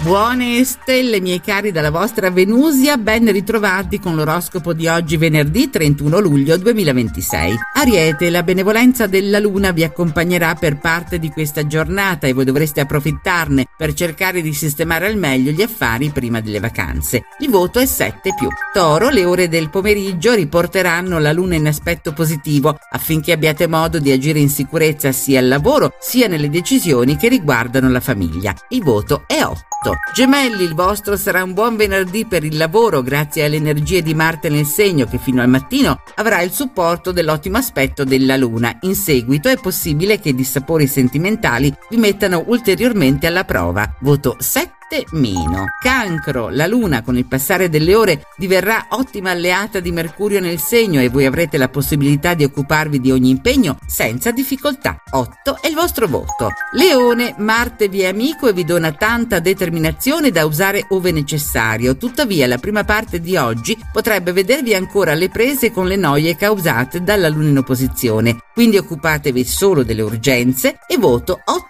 Buone stelle, miei cari, dalla vostra Venusia, ben ritrovati con l'oroscopo di oggi, venerdì 31 luglio 2026. Ariete, la benevolenza della luna vi accompagnerà per parte di questa giornata e voi dovreste approfittarne per cercare di sistemare al meglio gli affari prima delle vacanze. Il voto è 7+. Toro, le ore del pomeriggio riporteranno la luna in aspetto positivo affinché abbiate modo di agire in sicurezza sia al lavoro sia nelle decisioni che riguardano la famiglia. Il voto è 8. Gemelli, il vostro sarà un buon venerdì per il lavoro grazie alle energie di Marte nel segno che fino al mattino avrà il supporto dell'ottimo aspetto della luna. In seguito è possibile che i dissapori sentimentali vi mettano ulteriormente alla prova. Voto 7-. Cancro, la luna con il passare delle ore diverrà ottima alleata di Mercurio nel segno e voi avrete la possibilità di occuparvi di ogni impegno senza difficoltà. 8 è il vostro voto. Leone, Marte vi è amico e vi dona tanta determinazione da usare ove necessario, tuttavia la prima parte di oggi potrebbe vedervi ancora alle prese con le noie causate dalla luna in opposizione, quindi occupatevi solo delle urgenze e voto 8-.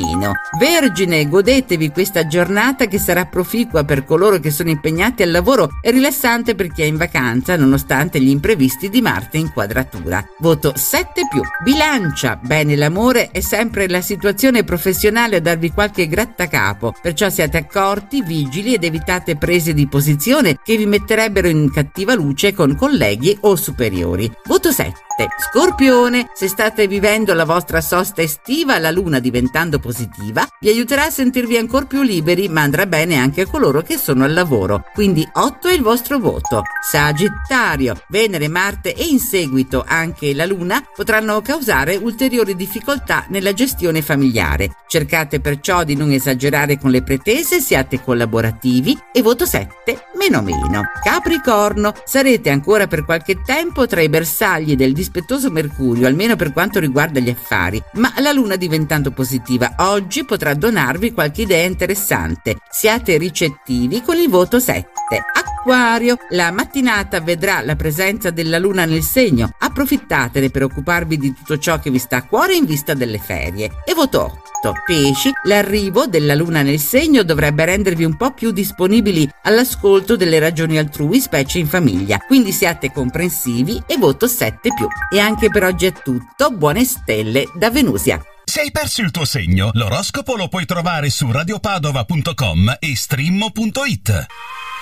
Vergine, godetevi questa giornata che sarà proficua per coloro che sono impegnati al lavoro e rilassante per chi è in vacanza nonostante gli imprevisti di Marte in quadratura. Voto 7+. Bilancia, bene, l'amore è sempre la situazione professionale a darvi qualche grattacapo, perciò siate accorti, vigili ed evitate prese di posizione che vi metterebbero in cattiva luce con colleghi o superiori. Voto 7. Scorpione, se state vivendo la vostra sosta estiva, la luna diventando positiva vi aiuterà a sentirvi ancora più liberi, ma andrà bene anche a coloro che sono al lavoro, quindi 8 è il vostro voto. Sagittario, Venere, Marte e in seguito anche la luna potranno causare ulteriori difficoltà nella gestione familiare. Cercate perciò di non esagerare con le pretese, siate collaborativi e voto 7-. Capricorno, sarete ancora per qualche tempo tra i bersagli del dispettoso Mercurio, almeno per quanto riguarda gli affari, ma la luna diventando positiva oggi potrà donarvi qualche idea interessante. Siate ricettivi con il voto 7. Acquario, la mattinata vedrà la presenza della luna nel segno, approfittatene per occuparvi di tutto ciò che vi sta a cuore in vista delle ferie. E voto 8. Pesci, l'arrivo della luna nel segno dovrebbe rendervi un po' più disponibili all'ascolto delle ragioni altrui, specie in famiglia, quindi siate comprensivi e voto 7+. E anche per oggi è tutto, buone stelle da Venusia. Se hai perso il tuo segno, l'oroscopo lo puoi trovare su radiopadova.com e stream.it.